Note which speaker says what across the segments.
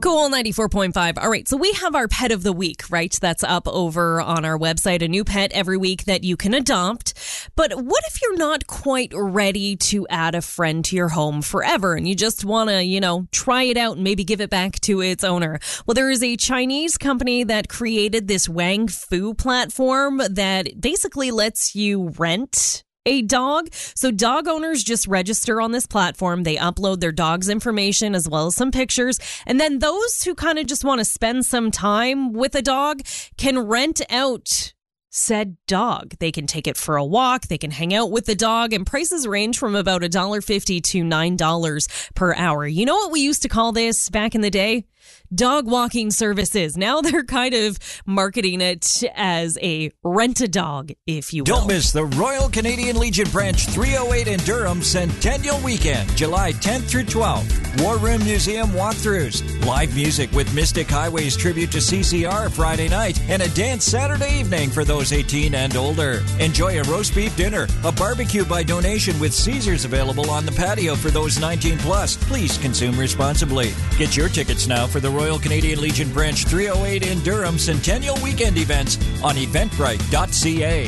Speaker 1: Cool 94.5. All right, so we have our pet of the week, right? That's up over on our website, a new pet every week that you can adopt. But what if you're not quite ready to add a friend to your home forever and you just want to, try it out and maybe give it back to its owner? Well, there is a Chinese company that created this Wang Fu platform that basically lets you rent a dog. So dog owners just register on this platform. They upload their dog's information as well as some pictures. And then those who kind of just want to spend some time with a dog can rent out said dog. They can take it for a walk. They can hang out with the dog, and prices range from about $1.50 to $9 per hour. You know what we used to call this back in the day? Dog walking services. Now they're kind of marketing it as a rent-a-dog, if you will.
Speaker 2: Don't miss the Royal Canadian Legion Branch 308 in Durham Centennial Weekend, July 10th through 12th. War Room Museum walkthroughs, live music with Mystic Highways tribute to CCR Friday night, and a dance Saturday evening for those 18 and older. Enjoy a roast beef dinner, a barbecue by donation with Caesars available on the patio for those 19 plus. Please consume responsibly. Get your tickets now for the Royal Canadian Legion Branch 308 in Durham Centennial Weekend events on eventbrite.ca.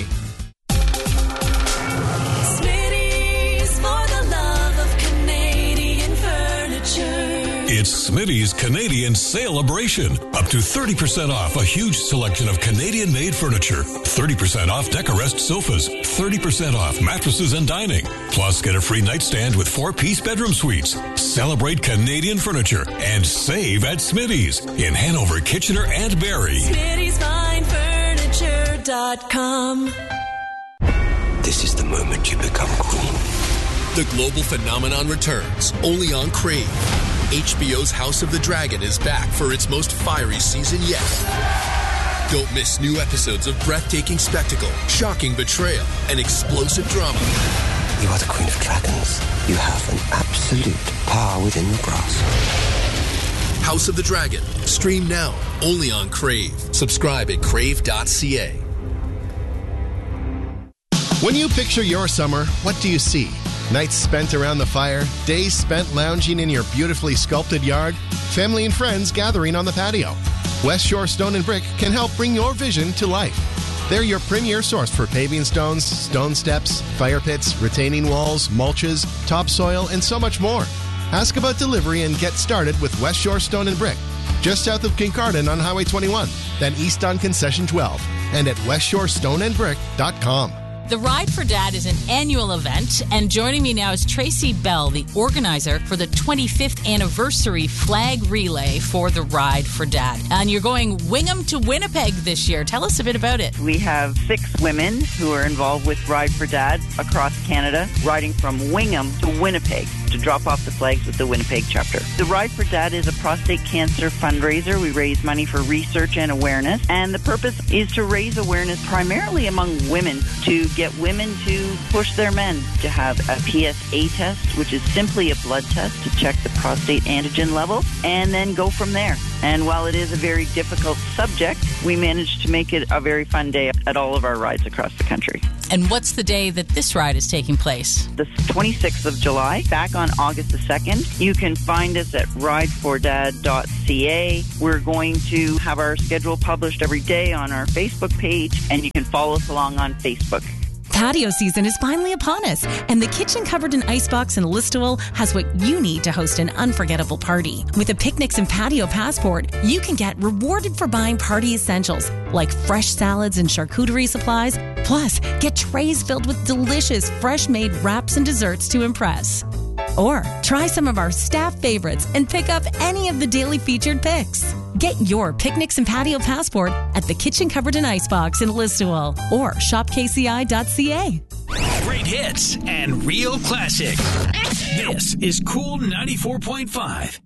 Speaker 3: Smitty's for the love of Canadian furniture.
Speaker 4: It's Smitty's Canadian Celebration. Up to 30% off a huge selection of Canadian-made furniture. 30% off Decorest sofas. 30% off mattresses and dining. Plus, get a free nightstand with 4-piece bedroom suites. Celebrate Canadian furniture and save at Smitty's in Hanover, Kitchener, and Barrie.
Speaker 3: Smitty'sFineFurniture.com.
Speaker 5: This is the moment you become queen.
Speaker 6: The global phenomenon returns, only on Crave. HBO's House of the Dragon is back for its most fiery season yet. Don't miss new episodes of breathtaking spectacle, shocking betrayal, and explosive drama.
Speaker 5: You are the queen of dragons. You have an absolute power within your grasp.
Speaker 6: House of the Dragon. Stream now, only on Crave. Subscribe at crave.ca.
Speaker 7: When you picture your summer, what do you see? Nights spent around the fire, days spent lounging in your beautifully sculpted yard, family and friends gathering on the patio. West Shore Stone & Brick can help bring your vision to life. They're your premier source for paving stones, stone steps, fire pits, retaining walls, mulches, topsoil, and so much more. Ask about delivery and get started with West Shore Stone & Brick, just south of Kincardine on Highway 21, then east on Concession 12, and at westshorestoneandbrick.com.
Speaker 8: The Ride for Dad is an annual event, and joining me now is Tracy Bell, the organizer for the 25th anniversary flag relay for the Ride for Dad. And you're going Wingham to Winnipeg this year. Tell us a bit about it.
Speaker 9: We have 6 women who are involved with Ride for Dad across Canada, riding from Wingham to Winnipeg to drop off the flags with the Winnipeg chapter. The Ride for Dad is a prostate cancer fundraiser. We raise money for research and awareness, and the purpose is to raise awareness primarily among women to get women to push their men to have a PSA test, which is simply a blood test to check the prostate antigen level, and then go from there. And while it is a very difficult subject, we managed to make it a very fun day at all of our rides across the country.
Speaker 8: And what's the day that this ride is taking place?
Speaker 9: The 26th of July, back on August the 2nd. You can find us at ridefordad.ca. We're going to have our schedule published every day on our Facebook page, and you can follow us along on Facebook.
Speaker 1: Patio season is finally upon us, and the Kitchen Covered in Icebox in Listowel has what you need to host an unforgettable party. With a Picnics and Patio Passport, you can get rewarded for buying party essentials like fresh salads and charcuterie supplies. Plus, get trays filled with delicious, fresh-made wraps and desserts to impress. Or try some of our staff favorites and pick up any of the daily featured picks. Get your Picnics and Patio Passport at the Kitchen Covered in Icebox in Listowel or shopkci.ca.
Speaker 10: Great hits and real classic. This is Cool 94.5.